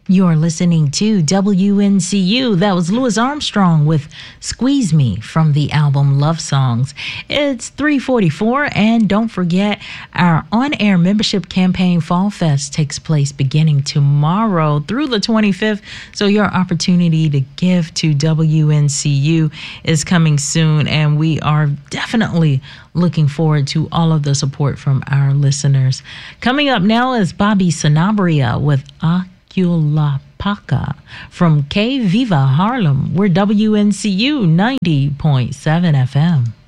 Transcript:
You're listening to WNCU. That was Louis Armstrong with Squeeze Me from the album Love Songs. It's 3:44, and don't forget, our on-air membership campaign Fall Fest takes place beginning tomorrow through the 25th. So your opportunity to give to WNCU is coming soon, and we are definitely looking forward to all of the support from our listeners. Coming up now is Bobby Sanabria with Culapaka from K Viva Harlem. We're WNCU 90.7 FM.